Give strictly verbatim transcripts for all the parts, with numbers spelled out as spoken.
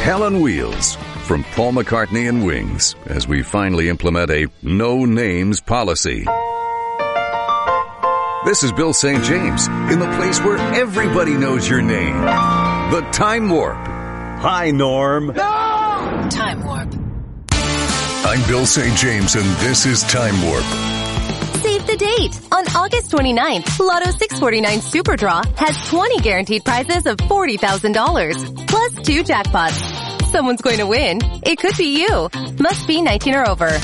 Hell on Wheels from Paul McCartney and Wings as we finally implement a no names policy. This is Bill Saint James in the place where everybody knows your name. The Time Warp. Hi, Norm. No! Time Warp. I'm Bill Saint James and this is Time Warp. Save the date. On August twenty-ninth, Lotto six forty-nine Super Draw has twenty guaranteed prizes of forty thousand dollars, plus two jackpots. Someone's going to win. It could be you. Must be nineteen or over.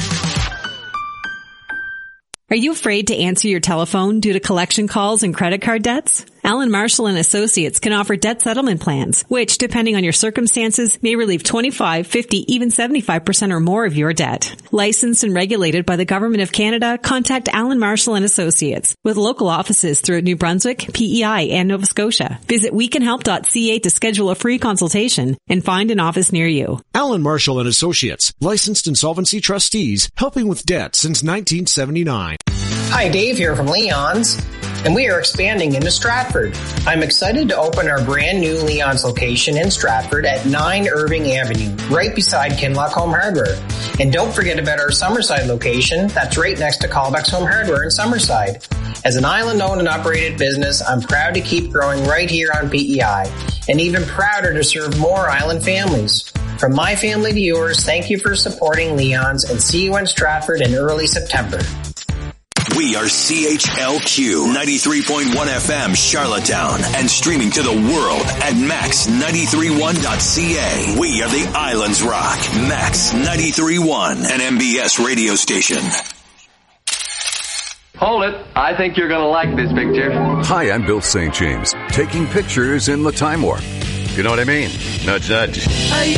Are you afraid to answer your telephone due to collection calls and credit card debts? Allen Marshall and Associates can offer debt settlement plans, which, depending on your circumstances, may relieve twenty-five, fifty, even seventy-five percent or more of your debt. Licensed and regulated by the Government of Canada, contact Allen Marshall and Associates with local offices throughout New Brunswick, P E I, and Nova Scotia. Visit we can help dot c a to schedule a free consultation and find an office near you. Allen Marshall and Associates, licensed insolvency trustees, helping with debt since nineteen seventy-nine. Hi, Dave here from Leon's, and we are expanding into Stratford. I'm excited to open our brand new Leon's location in Stratford at nine Irving Avenue, right beside Kinlock Home Hardware. And don't forget about our Summerside location that's right next to Callbeck's Home Hardware in Summerside. As an island-owned and operated business, I'm proud to keep growing right here on P E I, and even prouder to serve more island families. From my family to yours, thank you for supporting Leon's, and see you in Stratford in early September. We are C H L Q ninety-three point one F M Charlottetown and streaming to the world at max ninety-three one dot c a. We are the Islands Rock, Max ninety-three point one, an M B S radio station. Hold it. I think you're going to like this picture. Hi, I'm Bill Saint James, taking pictures in the Time Warp. You know what I mean? Nudge, nudge.